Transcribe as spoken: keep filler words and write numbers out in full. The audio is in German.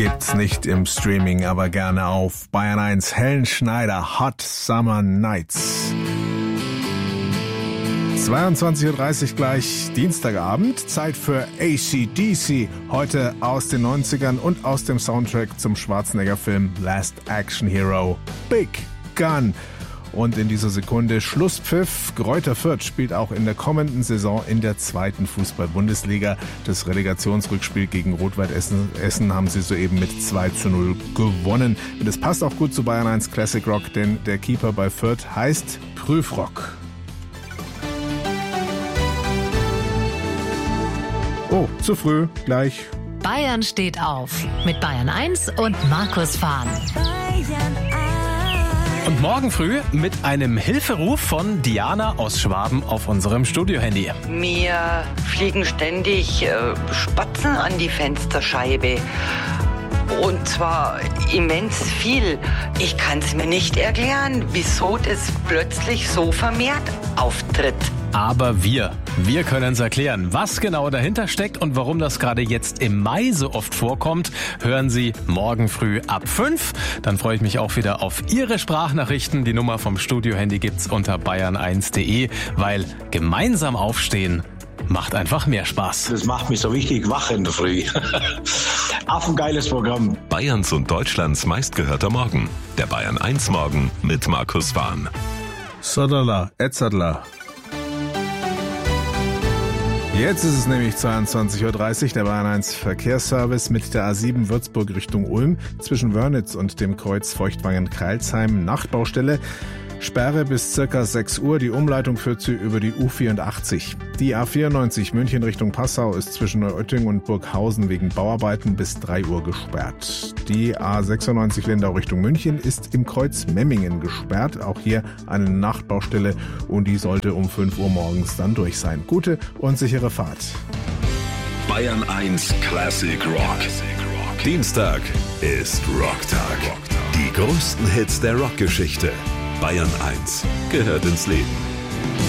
Gibt's nicht im Streaming, aber gerne auf Bayern eins. Helen Schneider, Hot Summer Nights. zweiundzwanzig Uhr dreißig gleich, Dienstagabend, Zeit für A C D C. Heute aus den neunzigern und aus dem Soundtrack zum Schwarzenegger-Film Last Action Hero, Big Gun. Und in dieser Sekunde Schlusspfiff. Greuther Fürth spielt auch in der kommenden Saison in der zweiten Fußball-Bundesliga. Das Relegationsrückspiel gegen Rot-Weiß Essen, Essen haben sie soeben mit zwei zu null gewonnen. Und das passt auch gut zu Bayern eins Classic Rock, denn der Keeper bei Fürth heißt Prüfrock. Oh, zu früh, gleich. Bayern steht auf mit Bayern eins und Markus Fahn. Und morgen früh mit einem Hilferuf von Diana aus Schwaben auf unserem Studiohandy. Mir fliegen ständig äh, Spatzen an die Fensterscheibe. Und zwar immens viel. Ich kann es mir nicht erklären, wieso das plötzlich so vermehrt auftritt. Aber wir, wir können es erklären. Was genau dahinter steckt und warum das gerade jetzt im Mai so oft vorkommt, hören Sie morgen früh ab fünf. Dann freue ich mich auch wieder auf Ihre Sprachnachrichten. Die Nummer vom Studiohandy gibt's unter bayern eins punkt de, weil gemeinsam aufstehen macht einfach mehr Spaß. Das macht mich so richtig wach in der Früh. Auf ein geiles Programm. Bayerns und Deutschlands meistgehörter Morgen. Der Bayern eins Morgen mit Markus Fahn. Sodala, Etzadler. Jetzt ist es nämlich zweiundzwanzig Uhr dreißig, der Bayern eins Verkehrsservice mit der A sieben Würzburg Richtung Ulm zwischen Wörnitz und dem Kreuz Feuchtwangen-Kreilsheim, Nachtbaustelle. Sperre bis circa sechs Uhr, die Umleitung führt sie über die U vierundachtzig. Die A vierundneunzig München Richtung Passau ist zwischen Neuötting und Burghausen wegen Bauarbeiten bis drei Uhr gesperrt. Die A sechsundneunzig Lindau Richtung München ist im Kreuz Memmingen gesperrt, auch hier eine Nachtbaustelle und die sollte um fünf Uhr morgens dann durch sein. Gute und sichere Fahrt. Bayern eins Classic Rock. Dienstag ist Rocktag. Die größten Hits der Rockgeschichte. Bayern eins gehört ins Leben.